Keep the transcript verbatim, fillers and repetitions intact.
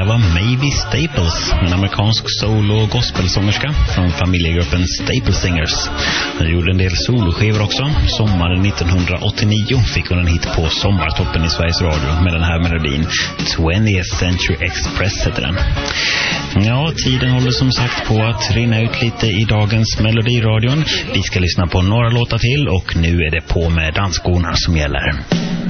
där var Mavis Staples, en amerikansk solo- och gospelsångerska från familjegruppen Staple Singers. Hon gjorde en del soloskivor också. Sommaren nittonhundraåttionio fick hon en hit på Sommartoppen i Sveriges Radio med den här melodin. twentieth Century Express heter den. Ja, tiden håller som sagt på att rinna ut lite i dagens Melodiradion. Vi ska lyssna på några låtar till och nu är det på med dansskorna som gäller.